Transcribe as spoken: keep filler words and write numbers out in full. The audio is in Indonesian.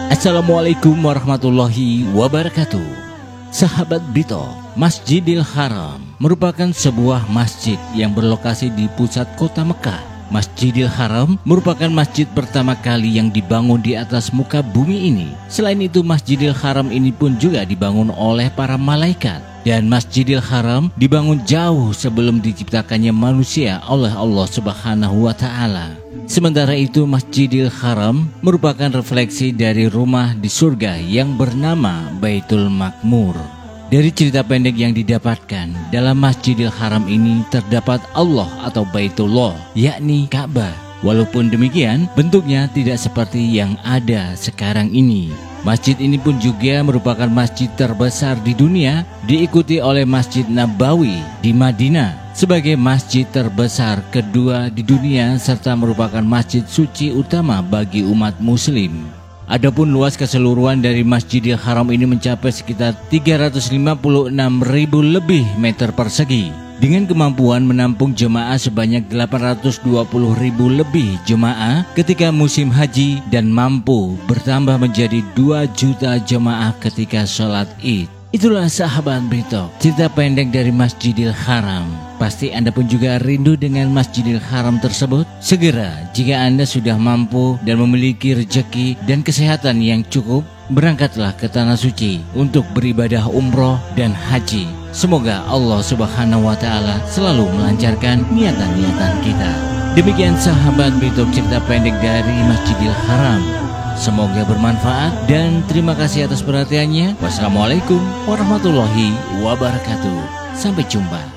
Assalamualaikum warahmatullahi wabarakatuh. Sahabat Brito, Masjidil Haram merupakan sebuah masjid yang berlokasi di pusat kota Mekah. Masjidil Haram merupakan masjid pertama kali yang dibangun di atas muka bumi ini. Selain itu, Masjidil Haram ini pun juga dibangun oleh para malaikat. Dan Masjidil Haram dibangun jauh sebelum diciptakannya manusia oleh Allah Subhanahu wa Ta'ala. Sementara itu, Masjidil Haram merupakan refleksi dari rumah di surga yang bernama Baitul Makmur. Dari cerita pendek yang didapatkan, dalam Masjidil Haram ini terdapat Allah atau Baitullah, yakni Ka'bah. Walaupun demikian, bentuknya tidak seperti yang ada sekarang ini. Masjid ini pun juga merupakan masjid terbesar di dunia, diikuti oleh Masjid Nabawi di Madinah sebagai masjid terbesar kedua di dunia serta merupakan masjid suci utama bagi umat muslim. Adapun luas keseluruhan dari Masjidil Haram ini mencapai sekitar tiga ratus lima puluh enam ribu lebih meter persegi dengan kemampuan menampung jemaah sebanyak delapan ratus dua puluh ribu lebih jemaah ketika musim haji dan mampu bertambah menjadi dua juta jemaah ketika sholat Id. Itulah sahabat Brito, cerita pendek dari Masjidil Haram. Pasti Anda pun juga rindu dengan Masjidil Haram tersebut. Segera jika Anda sudah mampu dan memiliki rezeki dan kesehatan yang cukup, berangkatlah ke Tanah Suci untuk beribadah umroh dan haji. Semoga Allah Subhanahu wa Ta'ala selalu melancarkan niatan-niatan kita. Demikian sahabat Brito, cerita pendek dari Masjidil Haram. Semoga bermanfaat dan terima kasih atas perhatiannya. Wassalamualaikum warahmatullahi wabarakatuh. Sampai jumpa.